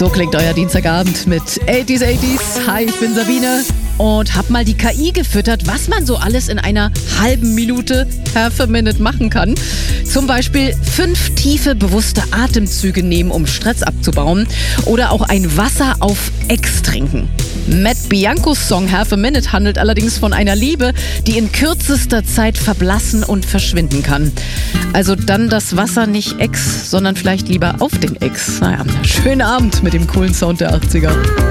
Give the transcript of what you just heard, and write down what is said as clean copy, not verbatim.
So klingt euer Dienstagabend mit 80s. Hi, ich bin Sabine und hab mal die KI gefüttert, was man so alles in einer halben Minute, half a minute machen kann. Zum Beispiel 5 tiefe, bewusste Atemzüge nehmen, um Stress abzubauen. Oder auch ein Wasser auf Ex trinken. Matt Biancos Song Half a Minute handelt allerdings von einer Liebe, die in kürzester Zeit verblassen und verschwinden kann. Also dann das Wasser nicht Ex, sondern vielleicht lieber auf den Ex. Naja, schönen Abend mit dem coolen Sound der 80er.